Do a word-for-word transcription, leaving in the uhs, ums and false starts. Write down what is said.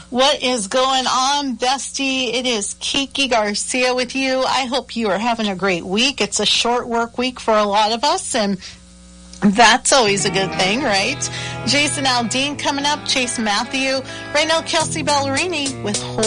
What is going on, bestie? It is Kiki Garcia with you. I hope you are having a great week. It's a short work week for a lot of us, and that's always a good thing, right? Jason Aldean coming up, Chase Matthew. Right now, Kelsey Ballerini with Whole